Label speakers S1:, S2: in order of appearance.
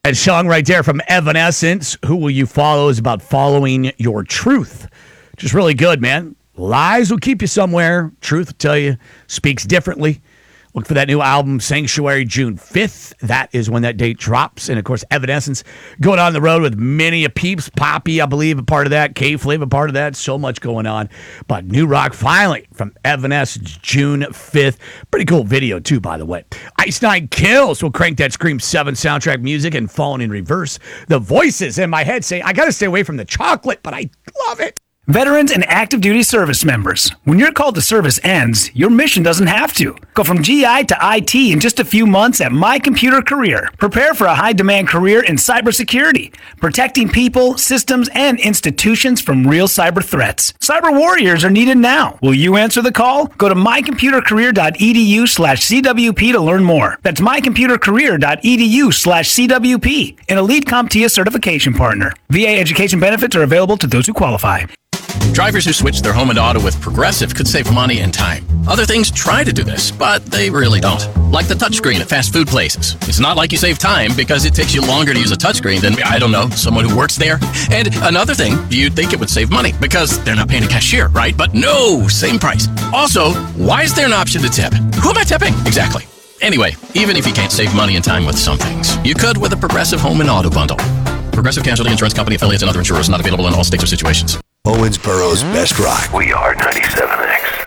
S1: That song right there from Evanescence, Who Will You Follow, is about following your truth. Just really good, man. Lies will keep you somewhere. Truth will tell you, speaks differently. Look for that new album, Sanctuary, June 5th. That is when that date drops. And, of course, Evanescence going on the road with many a peeps. Poppy, I believe, a part of that. K-Flav, a part of that. So much going on. But new rock, finally, from Evanescence, June 5th. Pretty cool video, too, by the way. Ice Nine Kills will crank that Scream 7 soundtrack music and Falling in Reverse. The voices in my head say, I got to stay away from the chocolate, but I love it.
S2: Veterans and active duty service members, when your call to service ends, your mission doesn't have to. Go from GI to IT in just a few months at My Computer Career. Prepare for a high-demand career in cybersecurity, protecting people, systems, and institutions from real cyber threats. Cyber warriors are needed now. Will you answer the call? Go to mycomputercareer.edu/CWP to learn more. That's mycomputercareer.edu/CWP, an elite CompTIA certification partner. VA education benefits are available to those who qualify.
S3: Drivers who switch their home and auto with Progressive could save money and time. Other things try to do this, but they really don't. Like the touchscreen at fast food places. It's not like you save time because it takes you longer to use a touchscreen than, I don't know, someone who works there. And another thing, you'd think it would save money because they're not paying a cashier, right? But no, same price. Also, why is there an option to tip? Who am I tipping? Exactly. Anyway, even if you can't save money and time with some things, you could with a Progressive home and auto bundle. Progressive Casualty Insurance Company affiliates and other insurers not available in all states or situations.
S4: Owensboro's best rock.
S5: We are 97X.